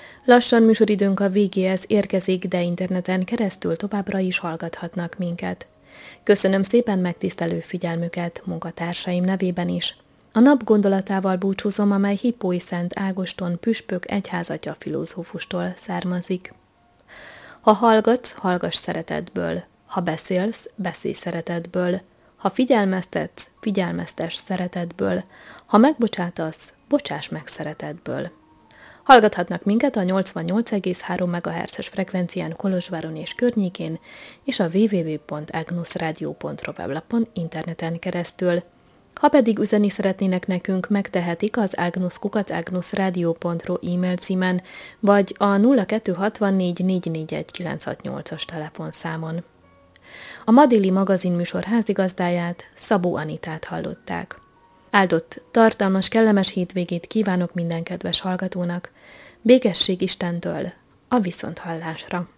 Lassan műsoridőnk a végéhez érkezik, de interneten keresztül továbbra is hallgathatnak minket. Köszönöm szépen megtisztelő figyelmüket munkatársaim nevében is. A nap gondolatával búcsúzom, amely Hippói Szent Ágoston püspök egyházatya filozófustól származik. Ha hallgatsz, hallgass szeretetből. Ha beszélsz, beszélj szeretetből. Ha figyelmeztetsz, figyelmeztess szeretetből. Ha megbocsátasz, bocsáss meg szeretetből. Hallgathatnak minket a 88,3 MHz-es frekvencián Kolozsváron és környékén, és a www.agnusradio.ru weblapon interneten keresztül. Ha pedig üzenni szeretnének nekünk, megtehetik az agnus@agnusradio.ru e-mail címen, vagy a 0264 441 968-as telefonszámon. A ma déli magazinműsor házigazdáját, Szabó Anitát hallották. Áldott, tartalmas, kellemes hétvégét kívánok minden kedves hallgatónak. Békesség Istentől, a viszonthallásra!